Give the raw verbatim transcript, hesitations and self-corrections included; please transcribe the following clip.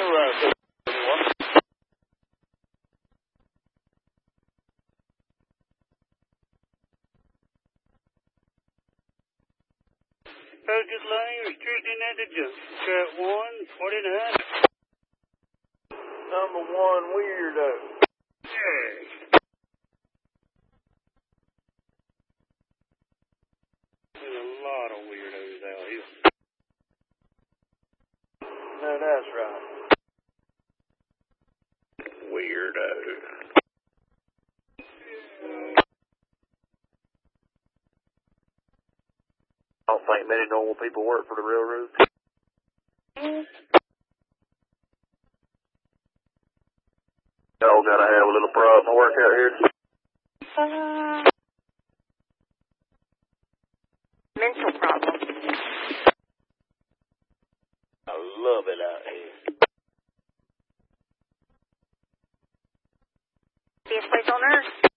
Focus lane restricting at the junction. Cut one forty-nine. Number one weirdo. Yeah. There's a lot of weirdos out here. No, that's right. Weirdo. I don't think many normal people work for the railroad. Y'all gotta have a little problem to work out here. Mental problem. I love it out here. Best place on earth.